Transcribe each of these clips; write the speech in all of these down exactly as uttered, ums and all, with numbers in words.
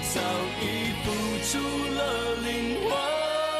早已付出了灵魂。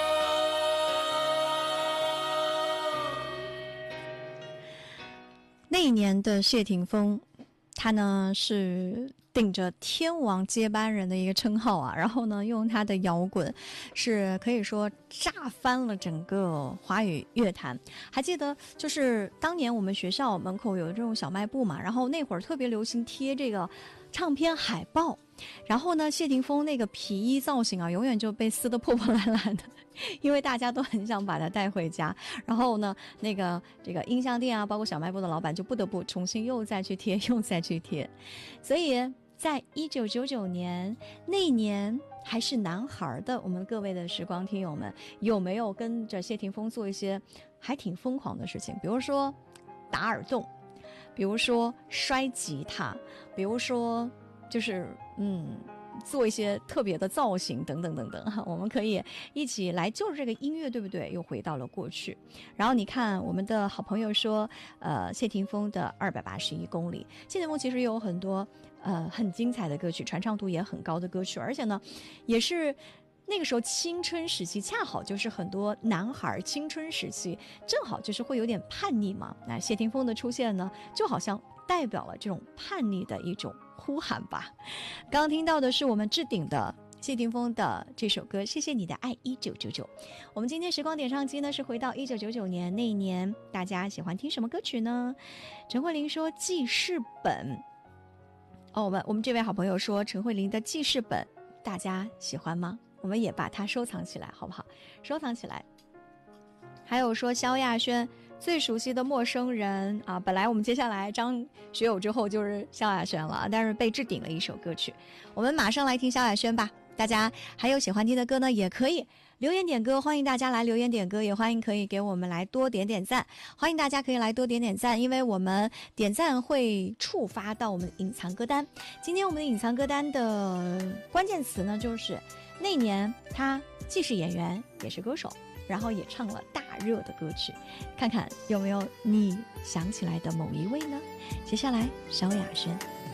那一年的谢霆锋，他呢是顶着天王接班人的一个称号啊，然后呢用他的摇滚是可以说炸翻了整个华语乐坛。还记得就是当年我们学校门口有这种小卖部嘛，然后那会儿特别流行贴这个唱片海报，然后呢谢霆锋那个皮衣造型啊永远就被撕得破破烂烂的，因为大家都很想把它带回家，然后呢那个这个音像店啊包括小卖部的老板就不得不重新又再去贴又再去贴。所以在一九九九年那一年还是男孩的我们各位的时光听友们，有没有跟着谢霆锋做一些还挺疯狂的事情？比如说打耳洞，比如说摔吉他，比如说就是嗯做一些特别的造型等等等等，我们可以一起来就是这个音乐对不对又回到了过去。然后你看我们的好朋友说呃，谢霆锋的二百八十一公里，谢霆锋其实有很多呃很精彩的歌曲，传唱度也很高的歌曲，而且呢也是那个时候青春时期，恰好就是很多男孩青春时期正好就是会有点叛逆嘛，那谢霆锋的出现呢就好像代表了这种叛逆的一种呼喊吧。刚刚听到的是我们置顶的谢霆锋的这首歌《谢谢你的爱一九九九》。我们今天时光点唱机呢是回到一九九九年，那一年大家喜欢听什么歌曲呢？陈慧琳说记事本。哦，我们我们这位好朋友说陈慧琳的记事本大家喜欢吗？我们也把它收藏起来好不好？收藏起来。还有说萧亚轩最熟悉的陌生人啊，本来我们接下来张学友之后就是萧亚轩了，但是被置顶了一首歌曲，我们马上来听萧亚轩吧。大家还有喜欢听的歌呢，也可以留言点歌，欢迎大家来留言点歌，也欢迎可以给我们来多点点赞，欢迎大家可以来多点点赞，因为我们点赞会触发到我们的隐藏歌单。今天我们的隐藏歌单的关键词呢，就是那年他既是演员也是歌手，然后也唱了大热的歌曲，看看有没有你想起来的某一位呢？接下来萧亚轩。